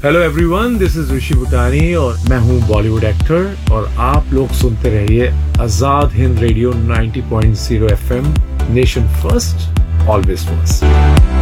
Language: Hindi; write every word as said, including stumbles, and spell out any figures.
हेलो एवरीवन, दिस इज ऋषि भूटानी और मैं हूँ बॉलीवुड एक्टर और आप लोग सुनते रहिए Azad Hind radio ninety point zero FM, nation first always first.